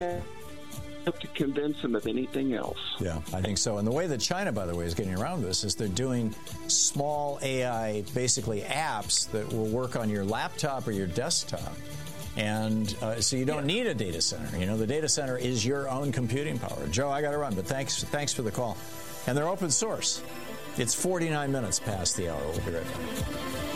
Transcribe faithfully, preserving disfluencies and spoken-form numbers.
have to convince them of anything else. Yeah, I think so. And the way that China, by the way, is getting around this is they're doing small A I, basically apps that will work on your laptop or your desktop. And uh, so you don't need a data center. You know, the data center is your own computing power. Joe, I got to run, but thanks, thanks for the call. And they're open source. It's forty-nine minutes past the hour. We'll be right back.